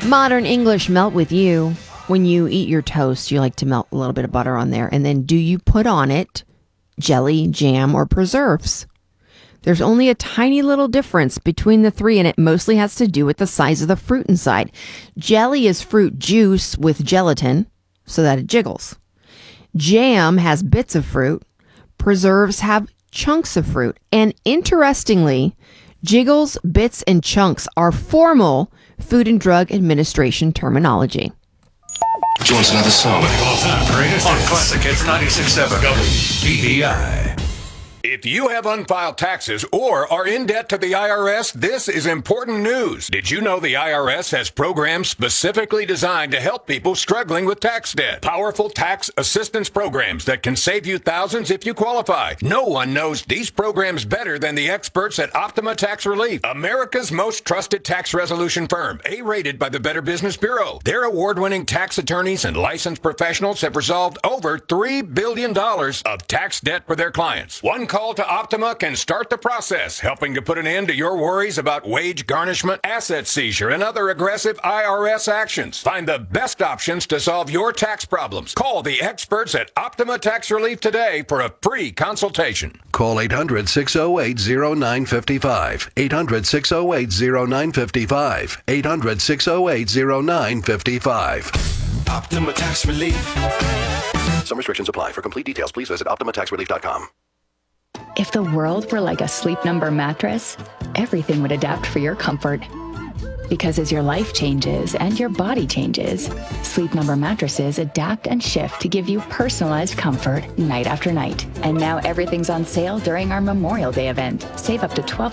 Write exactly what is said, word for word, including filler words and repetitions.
Modern English melt with you. When you eat your toast, you like to melt a little bit of butter on there. And then do you put on it jelly, jam, or preserves? There's only a tiny little difference between the three, and it mostly has to do with the size of the fruit inside. Jelly is fruit juice with gelatin so that it jiggles. Jam has bits of fruit. Preserves have chunks of fruit. And interestingly, jiggles, bits, and chunks are formal Food and Drug Administration terminology. Do you want another song? All-time greatest on Classic Hits ninety-six point seven W B E I. If you have unfiled taxes or are in debt to the I R S, this is important news. Did you know the I R S has programs specifically designed to help people struggling with tax debt? Powerful tax assistance programs that can save you thousands if you qualify. No one knows these programs better than the experts at Optima Tax Relief, America's most trusted tax resolution firm, A-rated by the Better Business Bureau. Their award-winning tax attorneys and licensed professionals have resolved over three billion dollars of tax debt for their clients. One call to Optima can start the process, helping to put an end to your worries about wage garnishment, asset seizure, and other aggressive I R S actions. Find the best options to solve your tax problems. Call the experts at Optima Tax Relief today for a free consultation. Call eight hundred, six oh eight, oh nine five five. eight hundred, six oh eight, oh nine five five. eight hundred, six oh eight, oh nine five five. Optima Tax Relief. Some restrictions apply. For complete details, please visit optima tax relief dot com. If the world were like a Sleep Number mattress, everything would adapt for your comfort. Because as your life changes and your body changes, Sleep Number mattresses adapt and shift to give you personalized comfort night after night. And now everything's on sale during our Memorial Day event. Save up to twelve